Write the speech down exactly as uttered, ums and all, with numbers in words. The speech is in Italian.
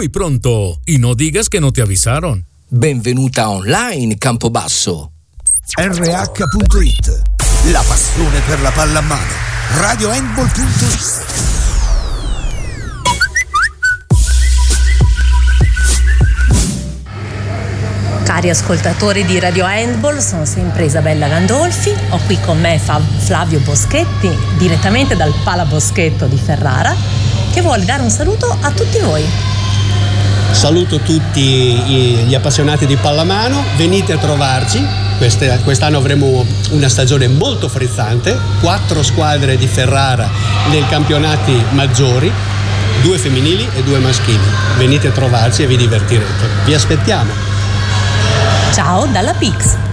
muy pronto. Y no digas que no te avisaron. Benvenuta online, Campobasso. R H punto it. La passione per la pallamano. Radio Handball punto it. Cari ascoltatori di Radio Handball, sono sempre Isabella Gandolfi, ho qui con me Flavio Boschetti, direttamente dal Pala Boschetto di Ferrara, che vuole dare un saluto a tutti voi. Saluto tutti gli appassionati di pallamano, venite a trovarci, Queste, quest'anno avremo una stagione molto frizzante, quattro squadre di Ferrara nei campionati maggiori, due femminili e due maschili, venite a trovarci e vi divertirete, vi aspettiamo. Ciao dalla Pix.